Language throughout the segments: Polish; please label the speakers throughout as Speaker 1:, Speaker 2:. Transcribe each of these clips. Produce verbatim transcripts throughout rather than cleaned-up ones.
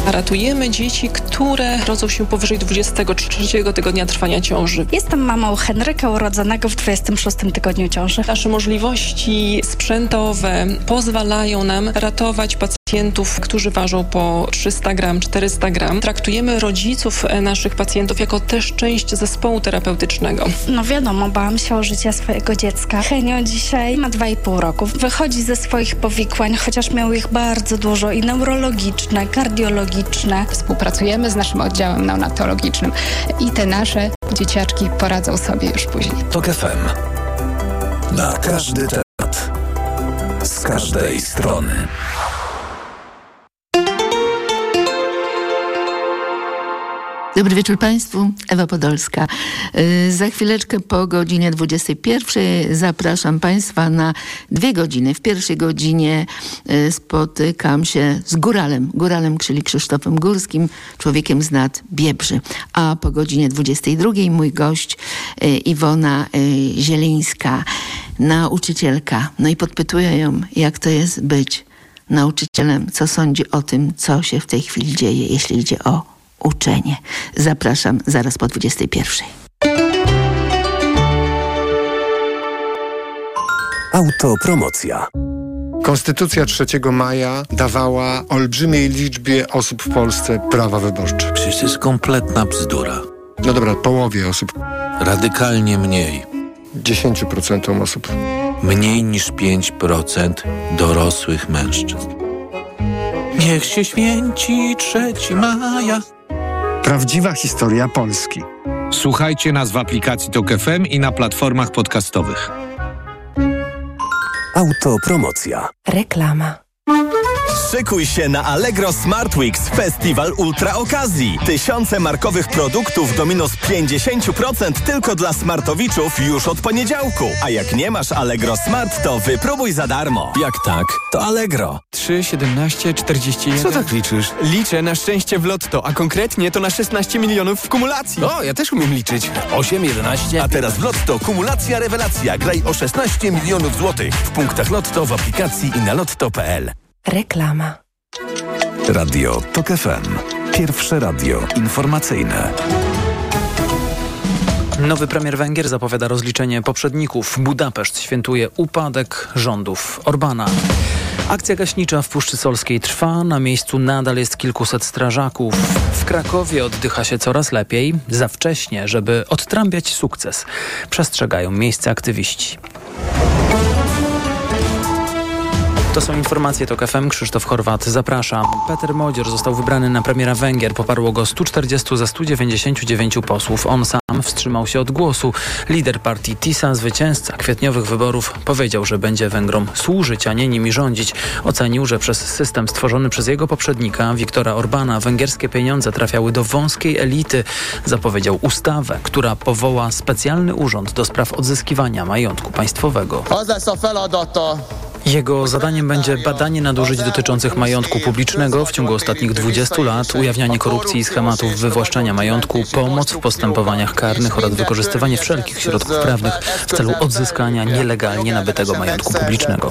Speaker 1: Ratujemy dzieci, które rodzą się powyżej dwudziestego trzeciego tygodnia trwania ciąży.
Speaker 2: Jestem mamą Henryka urodzonego w dwudziestym szóstym tygodniu ciąży.
Speaker 1: Nasze możliwości sprzętowe pozwalają nam ratować pacjentów, którzy ważą po trzysta gram, czterysta gram. Traktujemy rodziców naszych pacjentów jako też część zespołu terapeutycznego.
Speaker 2: No wiadomo, bałam się o życie swojego dziecka. Henio dzisiaj ma dwa i pół roku. Wychodzi ze swoich powikłań, chociaż miał ich bardzo dużo i neurologiczne, kardiologiczne.
Speaker 3: Współpracujemy z naszym oddziałem neonatologicznym i te nasze dzieciaczki poradzą sobie już później.
Speaker 4: Tok F M. Na każdy temat. Z każdej strony.
Speaker 5: Dobry wieczór Państwu, Ewa Podolska. Yy, za chwileczkę po godzinie dwudziestej pierwszej zapraszam Państwa na dwie godziny. W pierwszej godzinie yy, spotykam się z góralem, góralem, czyli Krzysztofem Górskim, człowiekiem z nad Biebrzy. A po godzinie dwudziestej drugiej mój gość yy, Iwona yy, Zielińska, nauczycielka. No i podpytuję ją, jak to jest być nauczycielem, co sądzi o tym, co się w tej chwili dzieje, jeśli idzie o uczenie. Zapraszam zaraz po dwudziestej pierwszej.
Speaker 4: Autopromocja.
Speaker 6: Konstytucja trzeciego maja dawała olbrzymiej liczbie osób w Polsce prawa wyborcze.
Speaker 7: Przecież to jest kompletna bzdura.
Speaker 6: No dobra, połowie osób.
Speaker 7: Radykalnie mniej.
Speaker 6: dziesięć procent osób.
Speaker 7: Mniej niż pięć procent dorosłych mężczyzn. Niech się święci trzeciego maja.
Speaker 8: Prawdziwa historia Polski.
Speaker 9: Słuchajcie nas w aplikacji Tok F M i na platformach podcastowych.
Speaker 4: Autopromocja.
Speaker 10: Reklama.
Speaker 11: Szykuj się na Allegro Smart Weeks, festiwal ultra okazji. Tysiące markowych produktów do minus pięćdziesiąt procent tylko dla smartowiczów już od poniedziałku. A jak nie masz Allegro Smart, to wypróbuj za darmo. Jak tak, to Allegro.
Speaker 12: trzy, siedemnaście, czterdzieści jeden.
Speaker 11: Co tak liczysz?
Speaker 12: Liczę na szczęście w lotto, a konkretnie to na szesnaście milionów w kumulacji.
Speaker 11: O, ja też umiem liczyć. osiem, jedenaście. A teraz w lotto kumulacja rewelacja. Graj o szesnaście milionów złotych. W punktach lotto, w aplikacji i na lotto kropka p l.
Speaker 10: Reklama.
Speaker 4: Radio Tok F M. Pierwsze radio informacyjne.
Speaker 13: Nowy premier Węgier zapowiada rozliczenie poprzedników. Budapeszt świętuje upadek rządów Orbana. Akcja gaśnicza w Puszczy Solskiej trwa. Na miejscu nadal jest kilkuset strażaków. W Krakowie oddycha się coraz lepiej. Za wcześnie, żeby odtrąbiać sukces. Przestrzegają miejsce aktywiści. To są informacje Tok F M. Krzysztof Horwat, zapraszam. Peter Modzior został wybrany na premiera Węgier. Poparło go stu czterdziestu ze stu dziewięćdziesięciu dziewięciu posłów. On sam wstrzymał się od głosu. Lider partii TISA, zwycięzca kwietniowych wyborów, powiedział, że będzie Węgrom służyć, a nie nimi rządzić. Ocenił, że przez system stworzony przez jego poprzednika, Viktora Orbana, węgierskie pieniądze trafiały do wąskiej elity. Zapowiedział ustawę, która powoła specjalny urząd do spraw odzyskiwania majątku państwowego. Jego zadaniem będzie badanie nadużyć dotyczących majątku publicznego w ciągu ostatnich dwudziestu lat, ujawnianie korupcji i schematów wywłaszczania majątku, pomoc w postępowaniach karnych oraz wykorzystywanie wszelkich środków prawnych w celu odzyskania nielegalnie nabytego majątku publicznego.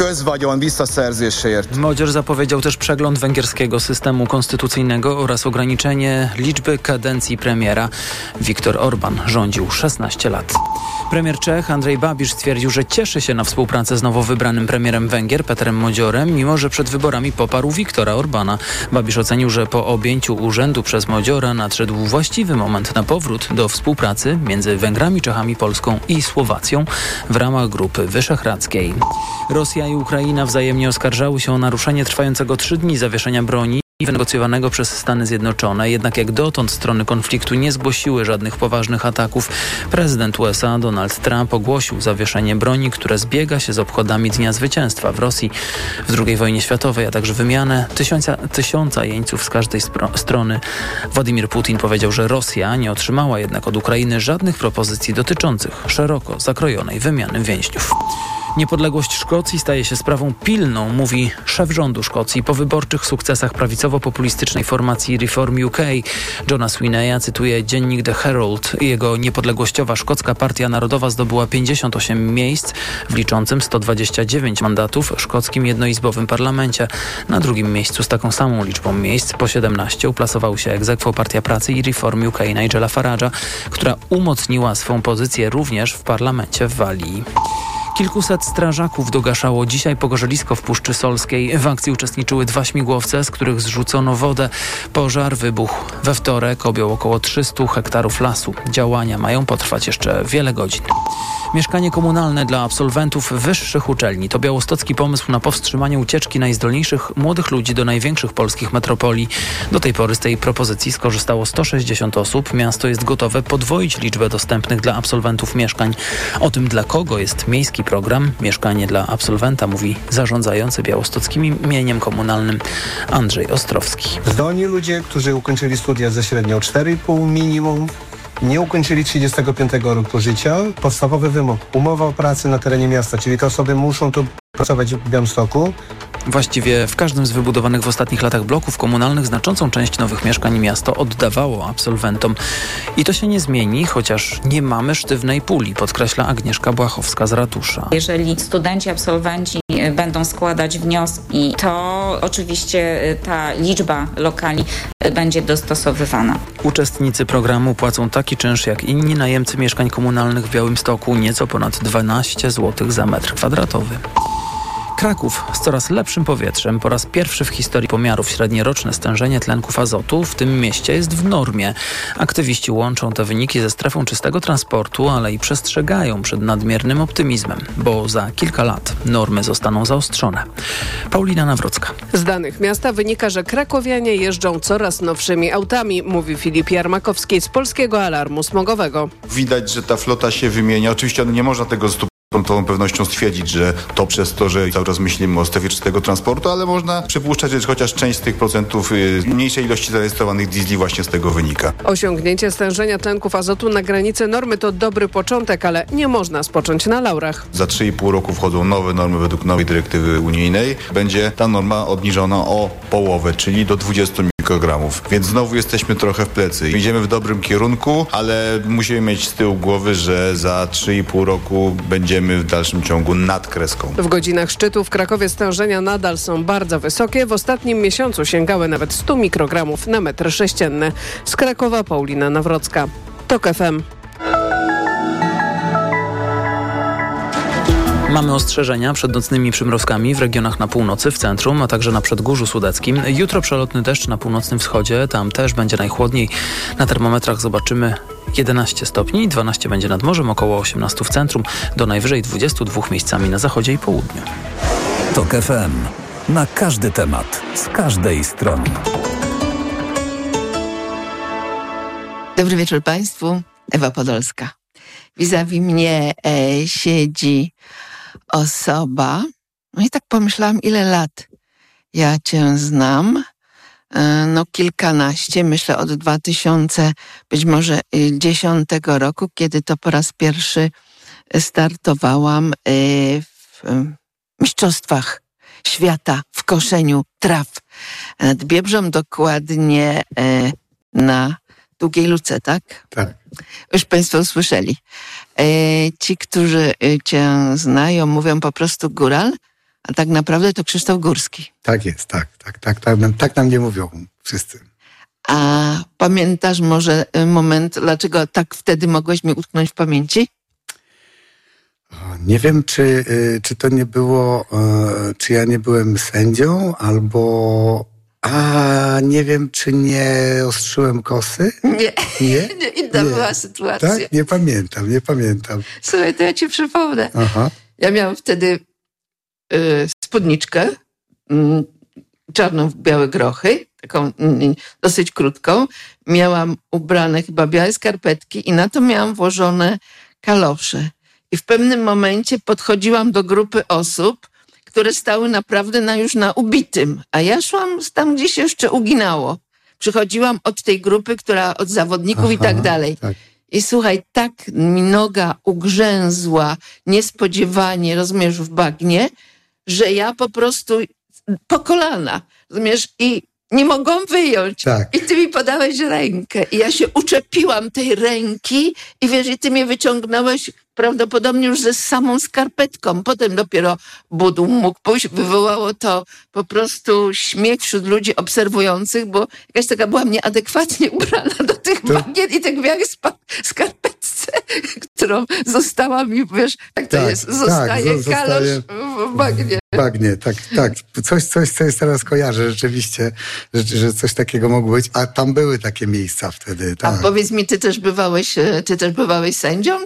Speaker 13: Modzior zapowiedział też przegląd węgierskiego systemu konstytucyjnego oraz ograniczenie liczby kadencji premiera. Viktor Orban rządził szesnaście lat. Premier Czech Andrzej Babiš stwierdził, że cieszy się na współpracę z nowo wybranym premierem Węgier Petrem Modziorem, mimo że przed wyborami poparł Viktora Orbana. Babiš ocenił, że po objęciu urzędu przez Modziora nadszedł właściwy moment na powrót do współpracy między Węgrami, Czechami, Polską i Słowacją w ramach Grupy Wyszehradzkiej. Rosja i Ukraina wzajemnie oskarżały się o naruszenie trwającego trzy dni zawieszenia broni wynegocjowanego przez Stany Zjednoczone. Jednak jak dotąd strony konfliktu nie zgłosiły żadnych poważnych ataków. Prezydent U S A Donald Trump ogłosił zawieszenie broni, które zbiega się z obchodami Dnia Zwycięstwa w Rosji w drugiej wojnie światowej, a także wymianę tysiąca, tysiąca jeńców z każdej spro- strony. Władimir Putin powiedział, że Rosja nie otrzymała jednak od Ukrainy żadnych propozycji dotyczących szeroko zakrojonej wymiany więźniów. Niepodległość Szkocji staje się sprawą pilną, mówi szef rządu Szkocji po wyborczych sukcesach prawicowo-populistycznej formacji Reform U K. Johna Sweeneya cytuje dziennik The Herald. Jego niepodległościowa Szkocka Partia Narodowa zdobyła pięćdziesiąt osiem miejsc w liczącym sto dwadzieścia dziewięć mandatów szkockim jednoizbowym parlamencie. Na drugim miejscu z taką samą liczbą miejsc, po siedemnaście, uplasował się ex aequo Partia Pracy i Reform U K Nigela Farage'a, która umocniła swą pozycję również w parlamencie w Walii. Kilkuset strażaków dogaszało dzisiaj pogorzelisko w Puszczy Solskiej. W akcji uczestniczyły dwa śmigłowce, z których zrzucono wodę. Pożar wybuchł we wtorek, objął około trzysta hektarów lasu. Działania mają potrwać jeszcze wiele godzin. Mieszkanie komunalne dla absolwentów wyższych uczelni to białostocki pomysł na powstrzymanie ucieczki najzdolniejszych młodych ludzi do największych polskich metropolii. Do tej pory z tej propozycji skorzystało sto sześćdziesiąt osób. Miasto jest gotowe podwoić liczbę dostępnych dla absolwentów mieszkań. O tym, dla kogo jest miejski program Mieszkanie dla absolwenta, mówi zarządzający białostockim mieniem komunalnym Andrzej Ostrowski.
Speaker 14: Zdolni ludzie, którzy ukończyli studia ze średnią cztery i pół minimum, nie ukończyli trzydziestego piątego roku życia. Podstawowy wymóg, umowa o pracy na terenie miasta, czyli te osoby muszą tu pracować w Białymstoku.
Speaker 13: Właściwie w każdym z wybudowanych w ostatnich latach bloków komunalnych znaczącą część nowych mieszkań miasto oddawało absolwentom. I to się nie zmieni, chociaż nie mamy sztywnej puli, podkreśla Agnieszka Błachowska z ratusza.
Speaker 15: Jeżeli studenci, absolwenci będą składać wnioski, to oczywiście ta liczba lokali będzie dostosowywana.
Speaker 13: Uczestnicy programu płacą taki czynsz jak inni najemcy mieszkań komunalnych w Białymstoku, nieco ponad dwanaście złotych za metr kwadratowy. Kraków z coraz lepszym powietrzem. Po raz pierwszy w historii pomiarów średnioroczne stężenie tlenków azotu w tym mieście jest w normie. Aktywiści łączą te wyniki ze strefą czystego transportu, ale i przestrzegają przed nadmiernym optymizmem, bo za kilka lat normy zostaną zaostrzone. Paulina Nawrocka.
Speaker 16: Z danych miasta wynika, że krakowianie jeżdżą coraz nowszymi autami, mówi Filip Jarmakowski z Polskiego Alarmu Smogowego.
Speaker 17: Widać, że ta flota się wymienia. Oczywiście nie można tego z tą pewnością stwierdzić, że to przez to, że cały czas myślimy o strefie czystego transportu, ale można przypuszczać, że chociaż część z tych procentów mniejszej ilości zarejestrowanych diesli właśnie z tego wynika.
Speaker 16: Osiągnięcie stężenia tlenków azotu na granicy normy to dobry początek, ale nie można spocząć na laurach.
Speaker 17: Za trzy i pół roku wchodzą nowe normy według nowej dyrektywy unijnej. Będzie ta norma obniżona o połowę, czyli do dwudziestu mikrogramów. Więc znowu jesteśmy trochę w plecy. Idziemy w dobrym kierunku, ale musimy mieć z tyłu głowy, że za trzy i pół roku będziemy w dalszym ciągu nad kreską.
Speaker 16: W godzinach szczytu w Krakowie stężenia nadal są bardzo wysokie. W ostatnim miesiącu sięgały nawet stu mikrogramów na metr sześcienny. Z Krakowa Paulina Nawrocka. TOK F M.
Speaker 13: Mamy ostrzeżenia przed nocnymi przymrozkami w regionach na północy, w centrum, a także na Przedgórzu Sudeckim. Jutro przelotny deszcz na północnym wschodzie, tam też będzie najchłodniej. Na termometrach zobaczymy jedenaście stopni, dwanaście będzie nad morzem, około osiemnaście w centrum, do najwyżej dwudziestu dwóch miejscami na zachodzie i południu.
Speaker 4: TOK F M. Na każdy temat, z każdej strony.
Speaker 5: Dobry wieczór Państwu. Ewa Podolska. Vis-a-vis mnie e, siedzi osoba, no i tak pomyślałam, ile lat ja Cię znam. E, no kilkanaście, myślę od dwa tysiące być może dziesiątego roku, kiedy to po raz pierwszy startowałam e, w e, mistrzostwach świata w koszeniu traw nad Biebrzą, dokładnie e, na Długiej Luce, tak?
Speaker 6: Tak.
Speaker 5: Już Państwo usłyszeli. E, ci, którzy Cię znają, mówią po prostu góral, a tak naprawdę to Krzysztof Górski.
Speaker 6: Tak jest, tak, tak, tak, tak, tak nam nie mówią wszyscy.
Speaker 5: A pamiętasz może moment, dlaczego tak wtedy mogłeś mi utknąć w pamięci?
Speaker 6: O, nie wiem, czy, czy to nie było, czy ja nie byłem sędzią, albo... A nie wiem, czy nie ostrzyłem kosy?
Speaker 5: Nie,
Speaker 6: nie?
Speaker 5: nie inna nie. była sytuacja.
Speaker 6: Tak? Nie pamiętam, nie pamiętam.
Speaker 5: Słuchaj, to ja ci przypomnę.
Speaker 6: Aha.
Speaker 5: Ja miałam wtedy y, spódniczkę y, czarną w białe grochy, taką y, dosyć krótką. Miałam ubrane chyba białe skarpetki i na to miałam włożone kalosze. I w pewnym momencie podchodziłam do grupy osób, które stały naprawdę na, już na ubitym, a ja szłam tam, gdzie się jeszcze uginało. Przychodziłam od tej grupy, która od zawodników Aha, i tak dalej. Tak. I słuchaj, tak mi noga ugrzęzła niespodziewanie, rozumiesz, w bagnie, że ja po prostu po kolana, rozumiesz, i nie mogłam wyjąć.
Speaker 6: Tak.
Speaker 5: I ty mi podałeś rękę. I ja się uczepiłam tej ręki i wiesz, i ty mnie wyciągnąłeś prawdopodobnie już ze samą skarpetką. Potem dopiero Budum mógł pójść. Wywołało to po prostu śmiech wśród ludzi obserwujących, bo jakaś taka byłam nieadekwatnie ubrana do tych to... bagien i tak miałam skarpetce, którą została mi, wiesz, jak to
Speaker 6: tak,
Speaker 5: jest, zostaje
Speaker 6: tak,
Speaker 5: kalosz w bagnie.
Speaker 6: Bagnie, tak, tak. Coś, coś, co jest teraz kojarzę rzeczywiście, że, że coś takiego mogło być, a tam były takie miejsca wtedy. Tak.
Speaker 5: A powiedz mi, ty też bywałeś, ty też bywałeś sędzią,